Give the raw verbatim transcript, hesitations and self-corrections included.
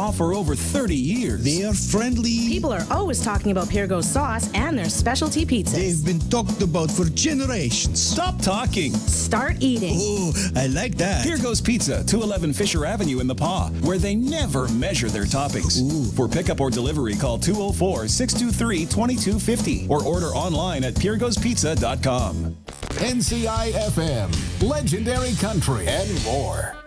now for over thirty years. They are friendly. People are always talking about Pirgo's sauce and their specialty pizzas. They've been talked about for generations. Stop talking. Start eating. Oh, I like that. Pirgo's Pizza, two eleven Fisher Avenue in the Paw, where they never measure their toppings. Ooh. For pickup or delivery, call two oh four, six two three, two two five oh or order online at pirgos pizza dot com. N C I F M, Legendary Country, and more.